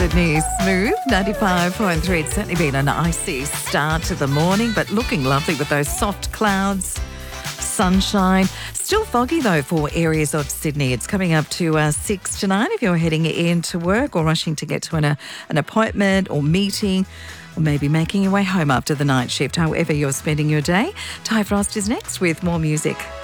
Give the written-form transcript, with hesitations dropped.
Sydney. Smooth, 95.3. It's certainly been an icy start to the morning, but looking lovely with those soft clouds, sunshine. Still foggy though for areas of Sydney. It's coming up to 6 to 9 if you're heading into work or rushing to get to an appointment or meeting, or maybe making your way home after the night shift. However you're spending your day, Ty Frost is next with more music.